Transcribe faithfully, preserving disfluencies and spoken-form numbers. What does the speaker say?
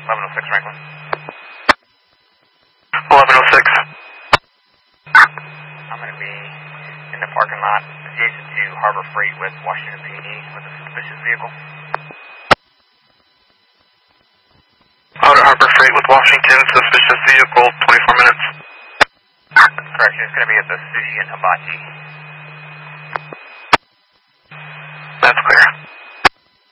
eleven oh six Franklin. eleven oh six. I'm going to be in the parking lot adjacent to Harbor Freight with Washington P D with a suspicious vehicle. Out at Harbor Freight with Washington, suspicious vehicle, twenty-four minutes. Correction, it's going to be at the Sushi and Hibachi.